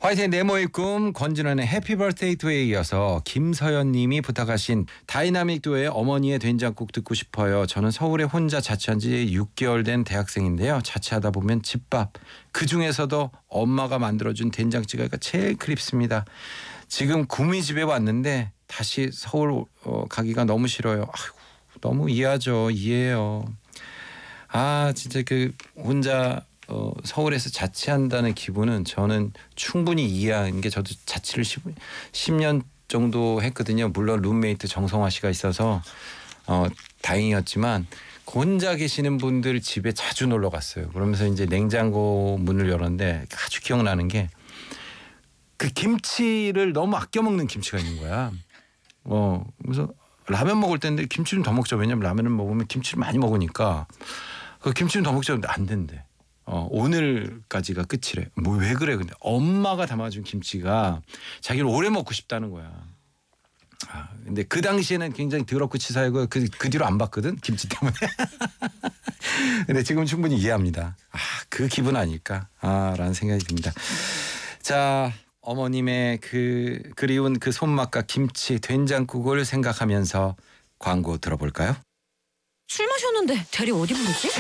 화이트의 네모의 꿈, 권진원의 해피 버스데이 투에 이어서 김서연 님이 부탁하신 다이나믹 듀오의 어머니의 된장국 듣고 싶어요. 저는 서울에 혼자 자취한 지 6개월 된 대학생인데요. 자취하다 보면 집밥, 그중에서도 엄마가 만들어준 된장찌개가 제일 그립습니다. 지금 구미집에 왔는데 다시 서울 가기가 너무 싫어요. 아이고, 너무 이해하죠. 이해해요. 진짜 그 혼자 서울에서 자취한다는 기분은 저는 충분히 이해하는 게, 저도 자취를 10년 정도 했거든요. 물론 룸메이트 정성화 씨가 있어서 다행이었지만 혼자 계시는 분들 집에 자주 놀러 갔어요. 그러면서 이제 냉장고 문을 열었는데 아주 기억나는 게 그 김치를 너무 아껴 먹는 김치가 있는 거야. 그래서 라면 먹을 때인데 김치 좀 더 먹자. 왜냐면 라면을 먹으면 김치를 많이 먹으니까 그 김치 좀 더 먹자. 근데 안 된대. 오늘까지가 끝이래. 뭐 왜 그래? 근데 엄마가 담아준 김치가 자기는 오래 먹고 싶다는 거야. 근데 그 당시에는 굉장히 더럽고 치사하고 그 뒤로 안 봤거든, 김치 때문에. 근데 지금 충분히 이해합니다. 그 기분 아닐까라는 생각이 듭니다. 자, 어머님의 그 그리운 그 손맛과 김치, 된장국을 생각하면서 광고 들어볼까요? 술 마셨는데 대리 어디 부르지?